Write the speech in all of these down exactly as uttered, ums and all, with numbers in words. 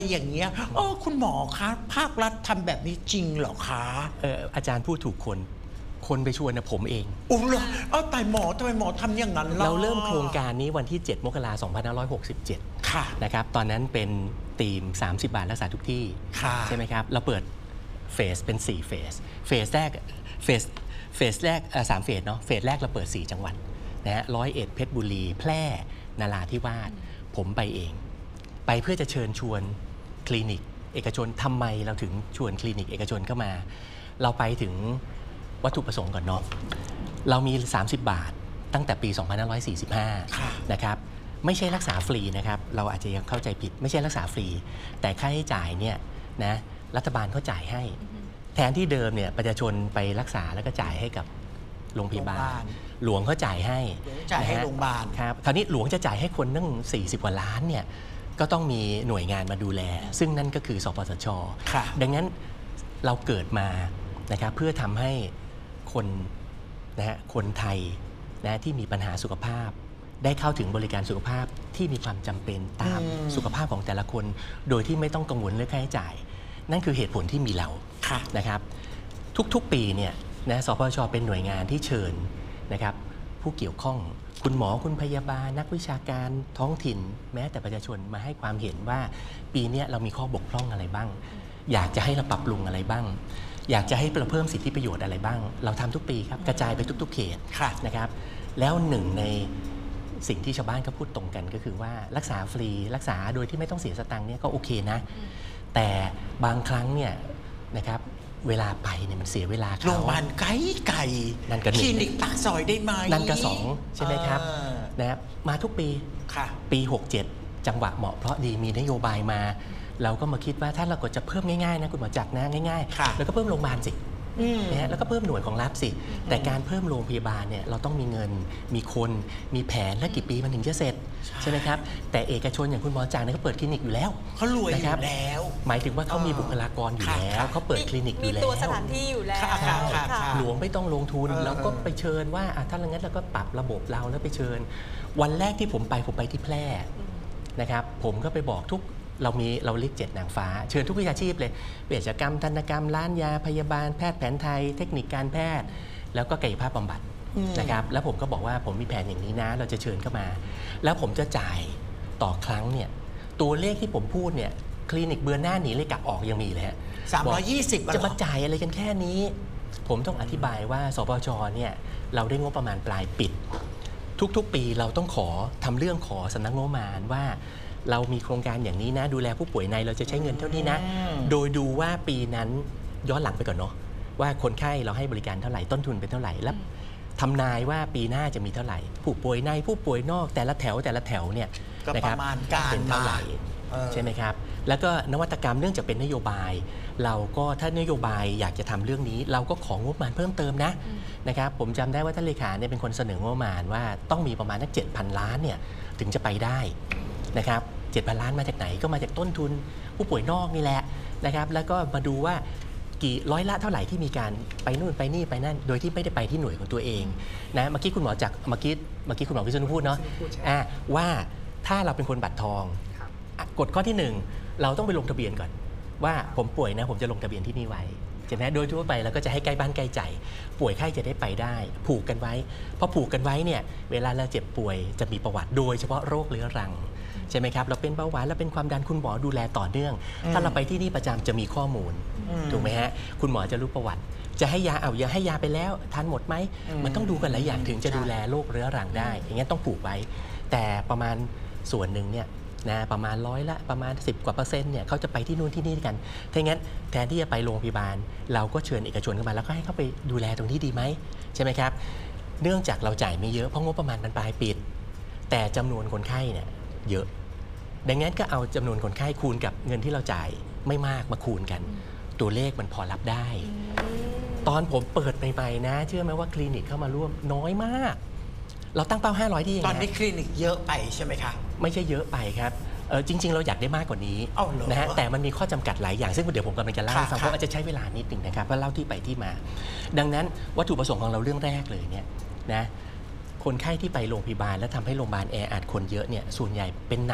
อย่างเงี้ยเออคุณหมอคะภาครัฐทำแบบนี้จริงเหรอคะเอออาจารย์พูดถูกคนคนไปชวนนะผมเองอุ้ยเอาแต่หมอทำไมหมอทำอย่างนั้นล่ะเราเริ่มโครงการนี้วันที่เจ็ดมกราคมสองพันห้าร้อยหกสิบเจ็ดค่ะนะครับตอนนั้นเป็นธีมสามสิบบาทรักษาทุกที่ใช่ไหมครับเราเปิดเฟสเป็นสี่เฟสเฟสแรกเฟสเฟสแรกสามเฟสเนาะเฟสแรกเราเปิดสี่จังหวัดนะฮะร้อยเอ็ดเพชรบุรีแพร่นราธิวาสผมไปเองไปเพื่อจะเชิญชวนคลินิกเอกชนทำไมเราถึงชวนคลินิกเอกชนเข้ามาเราไปถึงวัตถุประสงค์ก่อนเนาะเรามีสามสิบบาทตั้งแต่ปีสองพันห้าร้อยสี่สิบห้านะครับไม่ใช่รักษาฟรีนะครับเราอาจจะยังเข้าใจผิดไม่ใช่รักษาฟรีแต่ค่าใช้จ่ายเนี่ยนะรัฐบาลเขาจ่ายให้แทนที่เดิมเนี่ยประชาชนไปรักษาแล้วก็จ่ายให้กับโรงพยาบาลหลวงเขาจ่ายให้จ่ายให้โรงพยาบาลครับคราวนี้หลวงจะจ่ายให้คนตั้งสี่สิบกว่าล้านเนี่ยก็ต้องมีหน่วยงานมาดูแลซึ่งนั่นก็คือสปสช.ดังนั้นเราเกิดมานะครับเพื่อทำให้คนนะฮะคนไทยนะที่มีปัญหาสุขภาพได้เข้าถึงบริการสุขภาพที่มีความจำเป็นตามสุขภาพของแต่ละคนโดยที่ไม่ต้องกังวลเรื่องค่าใช้จ่ายนั่นคือเหตุผลที่มีเรานะครับทุกๆปีเนี่ยนะสปสช.เป็นหน่วยงานที่เชิญนะครับผู้เกี่ยวข้องคุณหมอคุณพยาบาลนักวิชาการท้องถิ่นแม้แต่ประชาชนมาให้ความเห็นว่าปีนี้เรามีข้อบกพร่องอะไรบ้างอยากจะให้เราปรับปรุงอะไรบ้างอยากจะให้เราเพิ่มสิทธิประโยชน์อะไรบ้างเราทำทุกปีครับกระจายไปทุกๆเขตนะครับแล้วหนึ่งในสิ่งที่ชาวบ้านก็พูดตรงกันก็คือว่ารักษาฟรีรักษาโดยที่ไม่ต้องเสียสตังค์เนี่ยก็โอเคนะแต่บางครั้งเนี่ยนะครับเวลาไปเนี่ยมันเสียเวลาเขาโรงพยาบาลไกลไกลนั่นก็หนึ่งคลินิกปากซอยได้ไหมนั่นก็สองใช่ไหมครับนะครับมาทุกปีปีหกเจ็ดจังหวะเหมาะเพราะดีมีนโยบายมาเราก็มาคิดว่าถ้าเราก็จะเพิ่มง่ายๆนะคุณหมอจักรนะง่ายๆแล้วก็เพิ่มโรงพยาบาลสินะฮะแล้วก็เพิ่มหน่วยของรัฐสิแต่การเพิ่มโรงพยาบาลเนี่ยเราต้องมีเงินมีคนมีแผนและกี่ปีมันถึงจะเสร็จใช่ไหมครับแต่เอกชนอย่างคุณหมอจักรเนี่ยเขาเปิดคลินิกอยู่แล้วเขารวยอยู่แล้วหมายถึงว่าเขามีบุคลากรอยู่แล้วเขาเปิดคลินิกอยู่แล้วมีตัวสถานที่อยู่แล้วหลวงไม่ต้องลงทุนแล้วก็ไปเชิญว่าถ้าอย่างนั้นเราก็ปรับระบบเราแล้วไปเชิญวันแรกที่ผมไปผมไปที่แพร่นะครับผมก็ไปบอกทุกเรามีเราเรียกเจ็ดนางฟ้าเชิญทุกวิชาชีพเลยเวชกรรมทันตกรรมร้านยาพยาบาลแพทย์แผนไทยเทคนิคการแพทย์แล้วก็กายภาพบำบัดนะครับแล้วผมก็บอกว่าผมมีแผนอย่างนี้นะเราจะเชิญเข้ามาแล้วผมจะจ่ายต่อครั้งเนี่ยตัวเลขที่ผมพูดเนี่ยคลินิกเบือนหน้าหนีเลยกะออกยังมีเลยฮะสามร้อยยี่สิบจะมาจ่ายอะไรกันแค่นี้ผมต้องอธิบายว่าสปช.เนี่ยเราได้งบประมาณปลายปิดทุกๆปีเราต้องขอทำเรื่องขอสำนักงบประมาณว่าเรามีโครงการอย่างนี้นะดูแลผู้ป่วยในเราจะใช้เงินเท่านี้นะโดยดูว่าปีนั้นย้อนหลังไปก่อนเนาะว่าคนไข้เราให้บริการเท่าไหร่ต้นทุนเป็นเท่าไหร่แล้วทำนายว่าปีหน้าจะมีเท่าไหร่ผู้ป่วยในผู้ป่วยนอกแต่ละแถวแต่ละแถวเนี่ยนะครับเป็นเท่าไหร่ใช่ไหมครับแล้วก็นวัตกรรมเนื่องจากเป็นนโยบายเราก็ถ้านโยบายอยากจะทำเรื่องนี้เราก็ของงบประมาณเพิ่มเติมนะนะครับผมจำได้ว่าท่านเลขาเนี่ยเป็นคนเสนองบประมาณว่าต้องมีประมาณนักเจ็ดพันล้านเนี่ยถึงจะไปได้นะครับเจ็ดพันล้านมาจากไหนก็มาจากต้นทุนผู้ป่วยนอกนี่แหละนะครับแล้วก็มาดูว่ากี่ร้อยละเท่าไหร่ที่มีการไปนู่นไปนี่ไปนั่นโดยที่ไม่ได้ไปที่หน่วยของตัวเองนะเมื่อกี้คุณหมอจากเมื่อกี้เมื่อกี้คุณหมอวิษณุพูดเนาะว่าถ้าเราเป็นคนบัตรทองกฎข้อที่หนึ่งเราต้องไปลงทะเบียนก่อนว่าผมป่วยนะผมจะลงทะเบียนที่นี่ไว้ใช่ไหมโดยทั่วไปเราก็จะให้ใกล้บ้านใกล้ใจป่วยไข้จะได้ไปได้ผูกกันไว้พอผูกกันไว้เนี่ยเวลาเราเจ็บป่วยจะมีประวัติโดยเฉพาะโรคเรื้อรังใช่ไหมครับเราเป็นเบาหวานเราเป็นความดันคุณหมอดูแลต่อเนื่องถ้าเราไปที่นี่ประจำจะมีข้อมูลถูกไหมฮะคุณหมอจะรู้ประวัติจะให้ยาเอายาให้ยาไปแล้วทานหมดไหมมันต้องดูกันหลายอย่างถึงจะดูแลโรคเรื้อรังได้อย่างงั้นต้องผูกไว้แต่ประมาณส่วนหนึ่งเนี่ยนะประมาณร้อยละประมาณสิบกว่าเปอร์เซ็นต์เนี่ยเขาจะไปที่นู่นที่นี่กันถ้างั้นแทนที่จะไปโรงพยาบาลเราก็เชิญเอกชนเข้ามาแล้วก็ให้เขาไปดูแลตรงนี้ดีไหมใช่ไหมครับเนื่องจากเราจ่ายไม่เยอะเพราะงบประมาณมันปลายปิดแต่จำนวนคนไข้เนี่ยเยอะดังนั้นก็เอาจำนวนคนไข้คูณกับเงินที่เราจ่ายไม่มากมาคูณกันตัวเลขมันพอรับได้ตอนผมเปิดใหม่ๆนะเชื่อไหมว่าคลินิกเข้ามาร่วมน้อยมากเราตั้งเป้าห้าร้อยที่ตอนนี้คลินิกเยอะไปใช่ไหมคะไม่ใช่เยอะไปครับเออจริงๆเราอยากได้มากกว่านี้นะฮะแต่มันมีข้อจำกัดหลายอย่างซึ่งเดี๋ยวผมกำลังจะเล่าให้ฟังเพราะอาจจะใช้เวลานิดหนึ่งนะครับเพื่อเล่าที่ไปที่มาดังนั้นวัตถุประสงค์ของเราเรื่องแรกเลยเนี่ยนะคนไข้ที่ไปโรงพยาบาลแล้วทำให้โรงพยาบาลแออัดคนเยอะเนี่ยส่วนใหญ่เป็นหนัก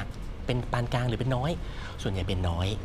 เป็นปานกลางหรือเป็นน้อย ส่วนใหญ่เป็นน้อย